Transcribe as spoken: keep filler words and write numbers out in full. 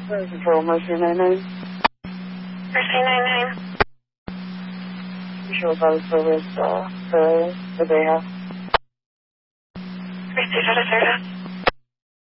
Fire Control, Mercy nine nine. Mercy nine nine. Visual body service, uh, the, the day house. Mercy to the service.